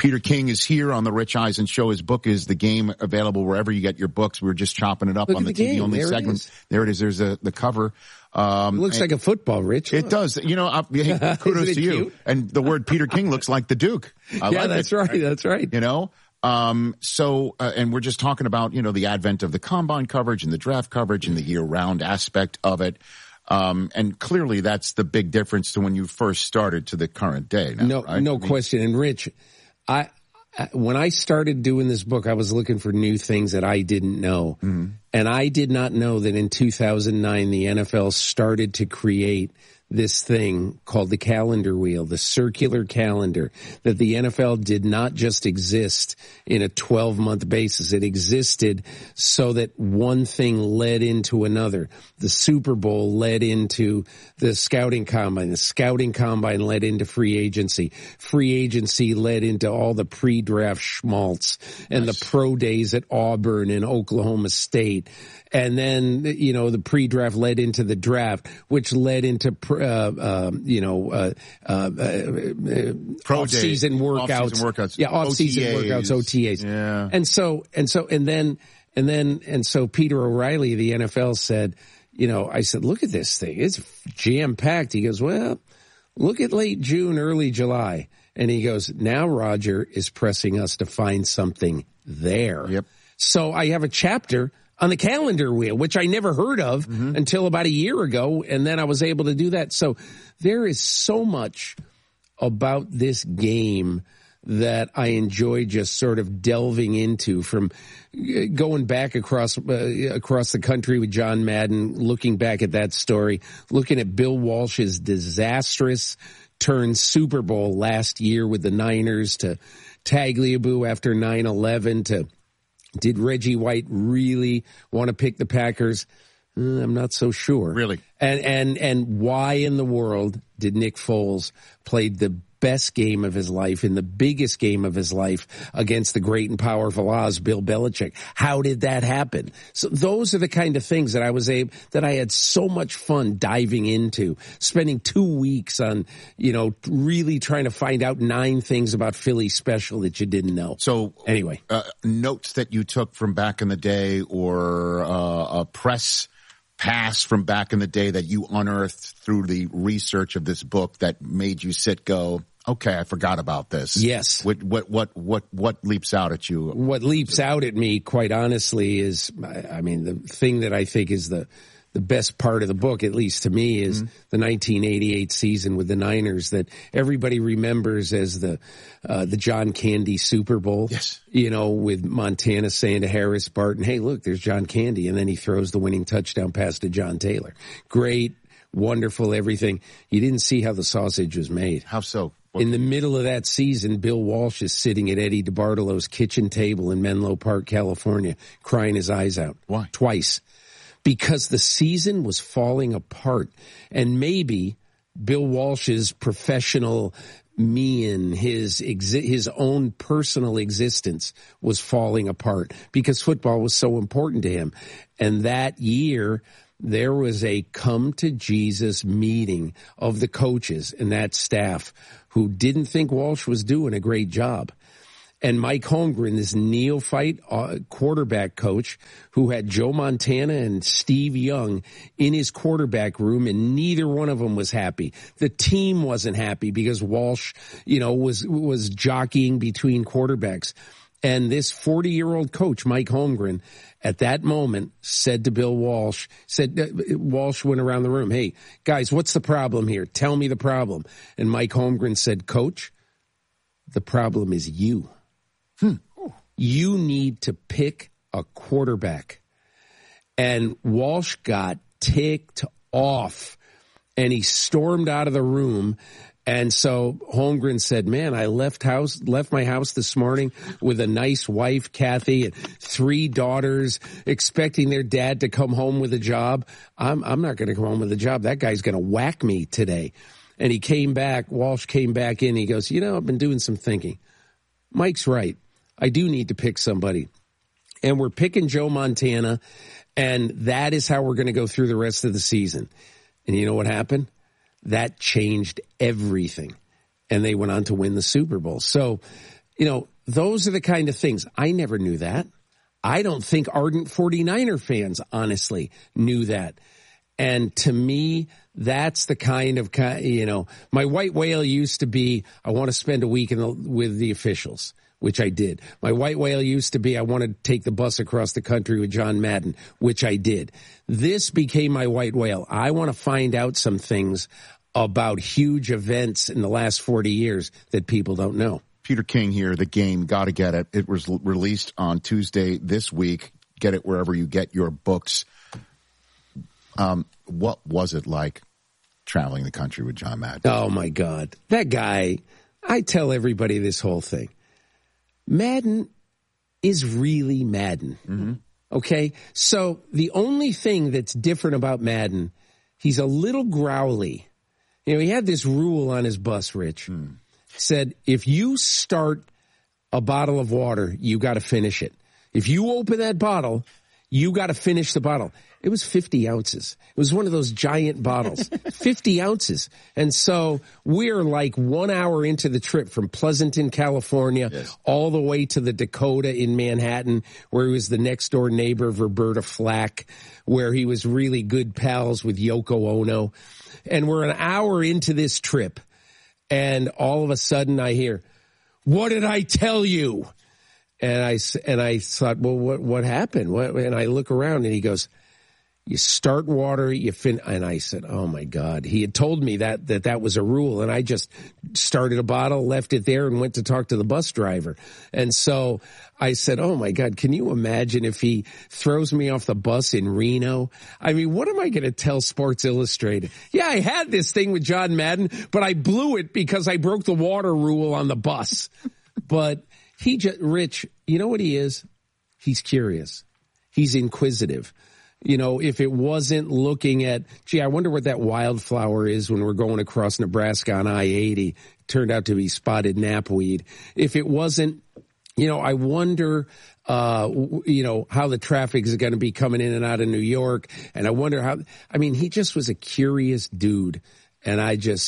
Peter King is here on the Rich Eisen Show. His book is The Game, available wherever you get your books. We were just chopping it up on the TV only segment. There it is. There's the cover. It looks like a football, Rich. It does. You know, kudos to you. Cute? And the word Peter King looks like the Duke. That's right. That's right. You know? And we're just talking about, you know, the advent of the combine coverage and the draft coverage and the year-round aspect of it. And clearly that's the big difference to when you first started to the current day. Now, no question. And Rich, when I started doing this book, I was looking for new things that I didn't know. Mm-hmm. And I did not know that in 2009, the NFL started to create this thing called the calendar wheel, the circular calendar, that the NFL did not just exist in a 12-month basis. It existed so that one thing led into another. The Super Bowl led into the scouting combine. The scouting combine led into free agency. Free agency led into all the pre-draft schmaltz and the pro days at Auburn and Oklahoma State. And then, you know, the pre-draft led into the off-season workouts. Yeah, off-season workouts, OTAs. Yeah. And so Peter O'Reilly of the NFL said, you know, I said, look at this thing. It's jam-packed. He goes, well, look at late June, early July. And he goes, now Roger is pressing us to find something there. Yep. So I have a chapter on the calendar wheel, which I never heard of until about a year ago, and then I was able to do that. So there is so much about this game that I enjoy just sort of delving into, from going back across the country with John Madden, looking back at that story, looking at Bill Walsh's disastrous turn Super Bowl last year with the Niners, to Tagliabue after 9/11, to did Reggie White really want to pick the Packers? I'm not so sure. Really? And why in the world did Nick Foles play the best game of his life in the biggest game of his life against the great and powerful Oz, Bill Belichick? How did that happen? So those are the kind of things that I had so much fun diving into, spending 2 weeks on, you know, really trying to find out 9 things about Philly special that you didn't know. So anyway, notes that you took from back in the day, or a press pass from back in the day that you unearthed through the research of this book that made you go, okay, I forgot about this. Yes. What leaps out at you? What leaps out at me, quite honestly, is, I mean, the thing that I think is the best part of the book, at least to me, is the 1988 season with the Niners that everybody remembers as the John Candy Super Bowl. Yes. You know, with Montana saying to Harris Barton, hey, look, there's John Candy. And then he throws the winning touchdown pass to John Taylor. Great, wonderful, everything. You didn't see how the sausage was made. How so? In the middle of that season, Bill Walsh is sitting at Eddie DeBartolo's kitchen table in Menlo Park, California, crying his eyes out. Why? Twice. Because the season was falling apart, and maybe Bill Walsh's professional mien, his own personal existence was falling apart because football was so important to him. And that year, there was a come to Jesus meeting of the coaches and that staff who didn't think Walsh was doing a great job. And Mike Holmgren, this neophyte quarterback coach who had Joe Montana and Steve Young in his quarterback room, and neither one of them was happy. The team wasn't happy because Walsh, you know, was jockeying between quarterbacks. And this 40-year-old coach, Mike Holmgren, at that moment said to Bill Walsh, Walsh went around the room, hey, guys, what's the problem here? Tell me the problem. And Mike Holmgren said, Coach, the problem is you. You need to pick a quarterback. And Walsh got ticked off, and he stormed out of the room. And so Holmgren said, man, I left my house this morning with a nice wife, Kathy, and 3 daughters, expecting their dad to come home with a job. I'm not going to come home with a job. That guy's going to whack me today. And he came back, Walsh came back in, he goes, you know, I've been doing some thinking. Mike's right. I do need to pick somebody. And we're picking Joe Montana, and that is how we're going to go through the rest of the season. And you know what happened? That changed everything. And they went on to win the Super Bowl. So those are the kind of things. I never knew that. I don't think ardent 49er fans, honestly, knew that. And to me, that's the kind of, my white whale used to be, I want to spend a week with the officials, which I did. My white whale used to be, I want to take the bus across the country with John Madden, which I did. This became my white whale. I want to find out some things about huge events in the last 40 years that people don't know. Peter King here, The Game, gotta get it. It was released on Tuesday this week. Get it wherever you get your books. What was it like traveling the country with John Madden? Oh, my God. That guy, I tell everybody this whole thing. Madden is really Madden. Mm-hmm. Okay? So the only thing that's different about Madden, he's a little growly. He had this rule on his bus, Rich. Said, if you start a bottle of water, you got to finish it. If you open that bottle, you got to finish the bottle. It was 50 ounces. It was one of those giant bottles, 50 ounces. And so we're like 1 hour into the trip from Pleasanton, California, all the way to the Dakota in Manhattan, where he was the next door neighbor of Roberta Flack, where he was really good pals with Yoko Ono. And we're an hour into this trip. And all of a sudden I hear, "What did I tell you?" And I thought, well, what happened? And I look around and he goes, "You start water, you fin." And I said, oh my God. He had told me that was a rule. And I just started a bottle, left it there, and went to talk to the bus driver. And so I said, oh my God, can you imagine if he throws me off the bus in Reno? I mean, what am I going to tell Sports Illustrated? Yeah, I had this thing with John Madden, but I blew it because I broke the water rule on the bus. But Rich, you know what he is? He's curious. He's inquisitive. If it wasn't looking at, gee, I wonder what that wildflower is when we're going across Nebraska on I-80, turned out to be spotted knapweed. If it wasn't, I wonder, how the traffic is going to be coming in and out of New York. And I wonder he just was a curious dude. And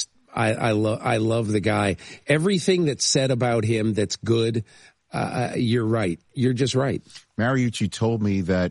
I love the guy. Everything that's said about him that's good, you're right. You're just right. Mariucci told me that,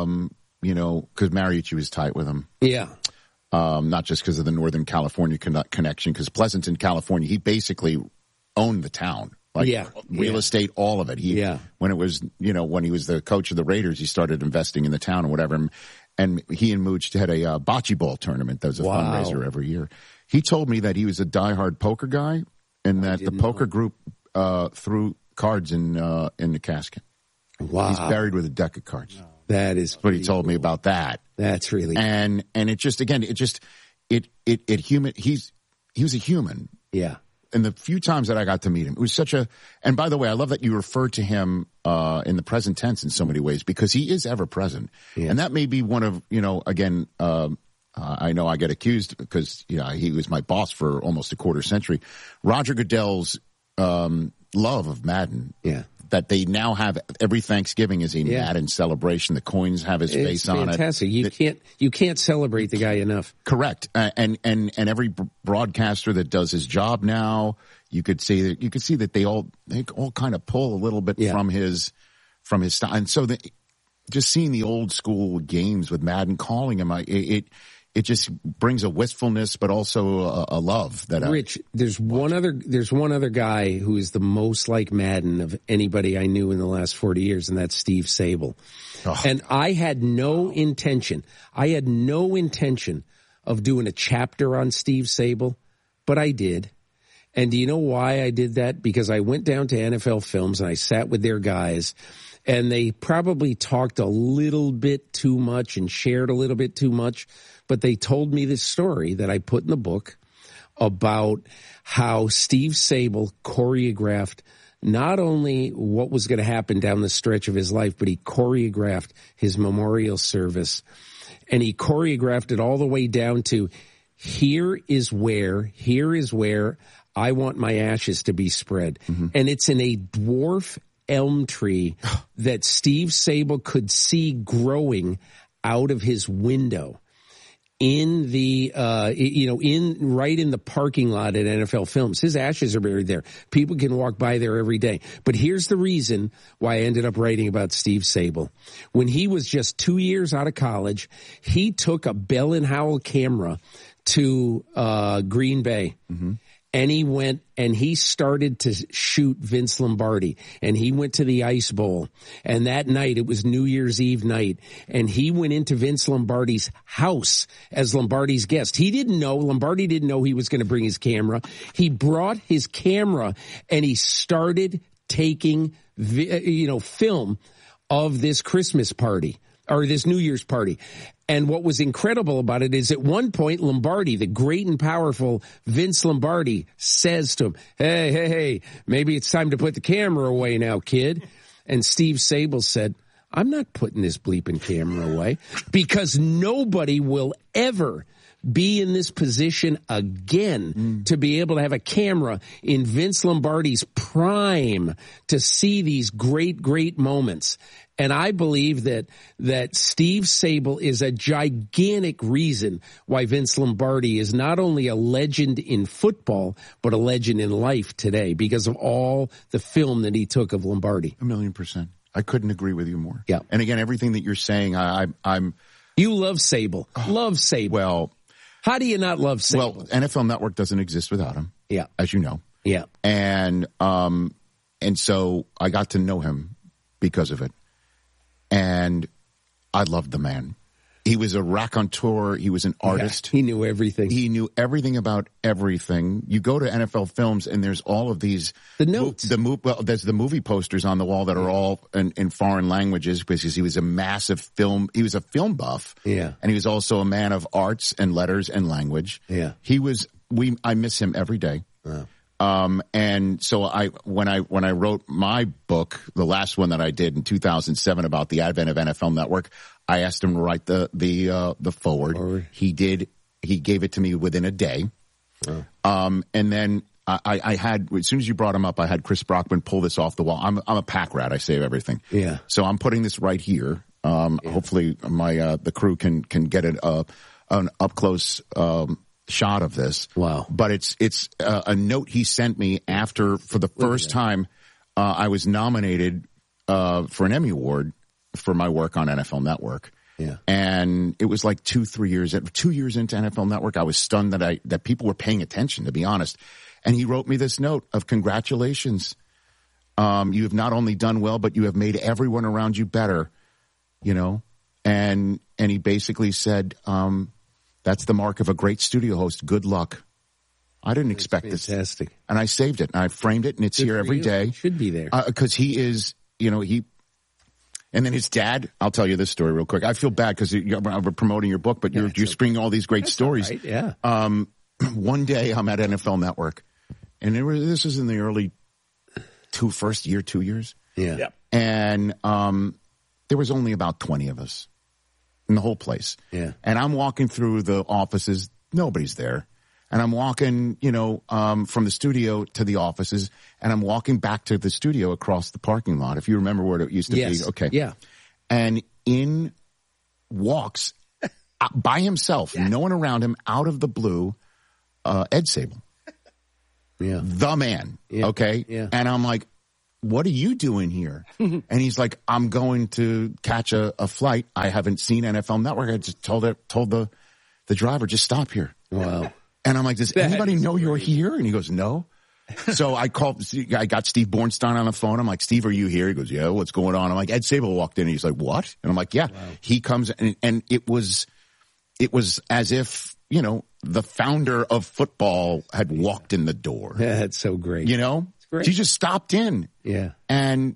because Mariucci was tight with him. Yeah. Not just because of the Northern California connection, because Pleasanton, California, he basically owned the town. Real estate, all of it. When it was, when he was the coach of the Raiders, he started investing in the town and whatever. And he and Mooch had a bocce ball tournament. That was a fundraiser every year. He told me that he was a diehard poker guy and that the poker group threw cards in the casket. Wow. He's buried with a deck of cards. No. That is what he told me about that. That's really and it just again he was a human. Yeah. And the few times that I got to meet him, it was such a, and by the way, I love that you refer to him in the present tense in so many ways because he is ever present. Yes. And that may be one of, I know I get accused because, he was my boss for almost a quarter century. Roger Goodell's love of Madden. Yeah. That they now have every Thanksgiving is a Madden celebration. The coins have his face on it. Fantastic. You can't celebrate the guy enough. Correct. And every broadcaster that does his job now, you could see that they all kind of pull a little bit from his style. And so just seeing the old school games with Madden, calling him, it just brings a wistfulness, but also a love that Rich, there's one other guy who is the most like Madden of anybody I knew in the last 40 years, and that's Steve Sabol. Oh. And I had no intention of doing a chapter on Steve Sabol, but I did. And do you know why I did that? Because I went down to NFL Films and I sat with their guys, and they probably talked a little bit too much and shared a little bit too much. But they told me this story that I put in the book about how Steve Sabol choreographed not only what was going to happen down the stretch of his life, but he choreographed his memorial service. And he choreographed it all the way down to here is where I want my ashes to be spread. Mm-hmm. And it's in a dwarf elm tree that Steve Sabol could see growing out of his window. in the, right in the parking lot at NFL Films. His ashes are buried there. People can walk by there every day. But here's the reason why I ended up writing about Steve Sabol. When he was just 2 years out of college, he took a Bell and Howell camera to Green Bay. Mm-hmm. And he went and he started to shoot Vince Lombardi, and he went to the Ice Bowl. And that night, it was New Year's Eve night, and he went into Vince Lombardi's house as Lombardi's guest. Lombardi didn't know he was going to bring his camera. He brought his camera and he started taking, film of this Christmas party or this New Year's party. And what was incredible about it is at one point, Lombardi, the great and powerful Vince Lombardi, says to him, hey, maybe it's time to put the camera away now, kid. And Steve Sabol said, I'm not putting this bleeping camera away, because nobody will ever be in this position again to be able to have a camera in Vince Lombardi's prime to see these great, great moments. And I believe that Steve Sabol is a gigantic reason why Vince Lombardi is not only a legend in football, but a legend in life today, because of all the film that he took of Lombardi. 1,000,000%. I couldn't agree with you more. Yeah. And again, everything that you're saying, I'm. You love Sabol. Love Sabol. Well, how do you not love Sabol? Well, NFL Network doesn't exist without him. Yeah. As you know. Yeah. And so I got to know him because of it. And I loved the man. He was a raconteur. He was an artist. Yeah, he knew everything. He knew everything about everything. You go to NFL Films and there's all of these. The notes. There's the movie posters on the wall that are all in foreign languages, because he was a massive film. He was a film buff. Yeah. And he was also a man of arts and letters and language. Yeah. I miss him every day. Wow. And so when I wrote my book, the last one that I did in 2007 about the advent of NFL Network, I asked him to write the forward. He did. He gave it to me within a day. Wow. And then I had, as soon as you brought him up, I had Chris Brockman pull this off the wall. I'm a pack rat. I save everything. Yeah. So I'm putting this right here. Hopefully the crew can get an up close, shot of this. Wow. But it's a note he sent me after, for the first time, I was nominated for an Emmy Award for my work on NFL Network. Yeah. And it was like 2 years into NFL Network. I was stunned that people were paying attention, to be honest. And he wrote me this note of congratulations. You have not only done well, but you have made everyone around you better, and he basically said, that's the mark of a great studio host. Good luck. I didn't expect this. Fantastic. And I saved it, and I framed it, and it's here every day. It should be there. Because he is, and then his dad, I'll tell you this story real quick. I feel bad because you're promoting your book, but you're bringing all these great stories. Right, yeah. One day I'm at NFL Network, and this was in the early 2 years. Yeah. Yep. And there was only about 20 of us in the whole place. Yeah. And I'm walking through the offices. Nobody's there. And I'm walking, from the studio to the offices, and I'm walking back to the studio across the parking lot. If you remember where it used to be. Okay. Yeah. And in walks by himself, no one around him, out of the blue, Ed Sabol. Yeah. The man. Yeah. Okay. Yeah. And I'm like, what are you doing here? And he's like, I'm going to catch a flight. I haven't seen NFL Network. I just told the driver, just stop here. Wow. And I'm like, does anybody know you're here? And he goes, no. So I got Steve Bornstein on the phone. I'm like, Steve, are you here? He goes, yeah, what's going on? I'm like, Ed Sabol walked in, and he's like, what? And I'm like, yeah. Wow. He comes, and it was as if, the founder of football had walked in the door. Yeah, that's so great. He just stopped in. Yeah. And